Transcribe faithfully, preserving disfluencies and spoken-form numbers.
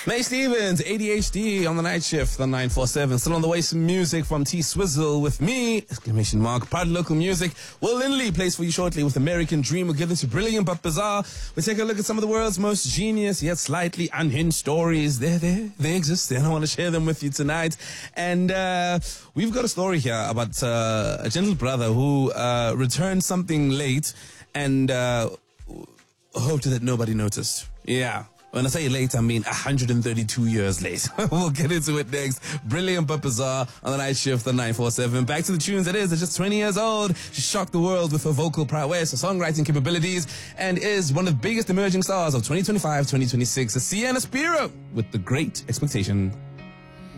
May Stevens, A D H D on the night shift on nine four seven. Still on the way, some music from T Swizzle with me, exclamation mark, proud local music. Will Lindley plays for you shortly with American Dream. We'll get into brilliant but bizarre. We take a look at some of the world's most genius yet slightly unhinged stories. They're there, they exist, and I want to share them with you tonight. And uh, we've got a story here about uh, a gentle brother who uh, returned something late and uh, hoped that nobody noticed. Yeah. When I say late, I mean one hundred thirty-two years late. We'll get into it next. Brilliant but bizarre on the night shift on nine four seven. Back to the tunes it is. At just twenty years old, she shocked the world with her vocal prowess, her songwriting capabilities, and is one of the biggest emerging stars of twenty twenty-five twenty twenty-six. Sienna Spiro with The Great Expectation.